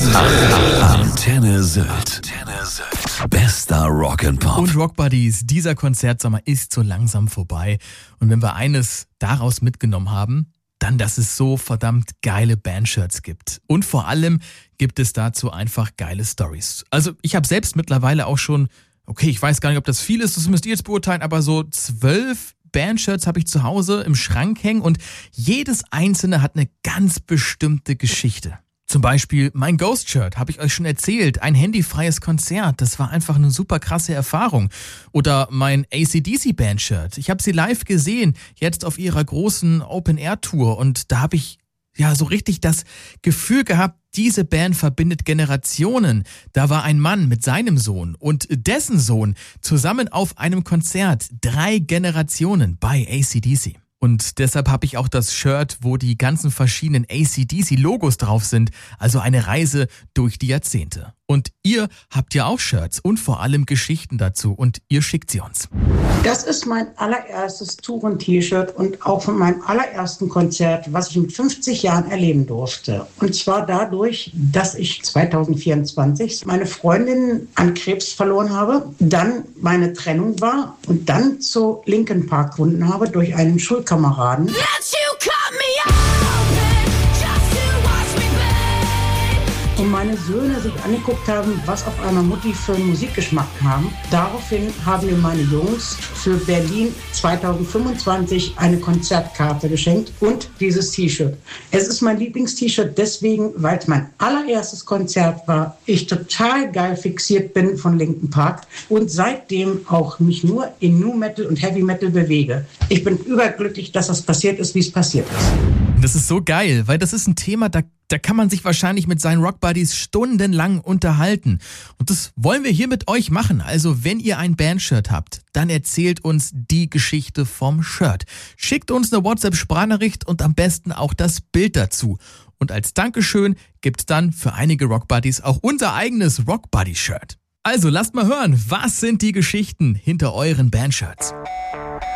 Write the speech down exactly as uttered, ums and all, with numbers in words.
Antenne Sylt. Bester Rock and Pop. Und Rock Buddies, dieser Konzertsommer ist so langsam vorbei. Und wenn wir eines daraus mitgenommen haben, dann, dass es so verdammt geile Bandshirts gibt. Und vor allem gibt es dazu einfach geile Stories. Also ich habe selbst mittlerweile auch schon, okay, ich weiß gar nicht, ob das viel ist, das müsst ihr jetzt beurteilen, aber so zwölf Bandshirts habe ich zu Hause im Schrank hängen und jedes einzelne hat eine ganz bestimmte Geschichte. Zum Beispiel mein Ghost-Shirt, habe ich euch schon erzählt, ein handyfreies Konzert, das war einfach eine super krasse Erfahrung. Oder mein A C D C-Band-Shirt, ich habe sie live gesehen, jetzt auf ihrer großen Open-Air-Tour und da habe ich ja so richtig das Gefühl gehabt, diese Band verbindet Generationen. Da war ein Mann mit seinem Sohn und dessen Sohn zusammen auf einem Konzert, drei Generationen bei A C D C. Und deshalb habe ich auch das Shirt, wo die ganzen verschiedenen A C D C-Logos drauf sind. Also eine Reise durch die Jahrzehnte. Und ihr habt ja auch Shirts und vor allem Geschichten dazu. Und ihr schickt sie uns. Das ist mein allererstes Touren-T-Shirt und auch von meinem allerersten Konzert, was ich mit fünfzig Jahren erleben durfte. Und zwar dadurch, dass ich zwanzig vierundzwanzig meine Freundin an Krebs verloren habe, dann meine Trennung war und dann zu Linkin Park gefunden habe durch einen Schulkameraden. Und meine Söhne sich angeguckt haben, was auf einmal Mutti für einen Musikgeschmack haben. Daraufhin haben mir meine Jungs für Berlin zwanzig fünfundzwanzig eine Konzertkarte geschenkt und dieses T-Shirt. Es ist mein Lieblings-T-Shirt deswegen, weil es mein allererstes Konzert war. Ich total geil fixiert bin von Linkin Park und seitdem auch mich nur in Nu Metal und Heavy Metal bewege. Ich bin überglücklich, dass das passiert ist, wie es passiert ist. Das ist so geil, weil das ist ein Thema, da, da kann man sich wahrscheinlich mit seinen Rockbuddies stundenlang unterhalten. Und das wollen wir hier mit euch machen. Also wenn ihr ein Bandshirt habt, dann erzählt uns die Geschichte vom Shirt. Schickt uns eine WhatsApp-Sprachnachricht und am besten auch das Bild dazu. Und als Dankeschön gibt's dann für einige Rockbuddies auch unser eigenes Rockbuddy-Shirt. Also lasst mal hören, was sind die Geschichten hinter euren Bandshirts?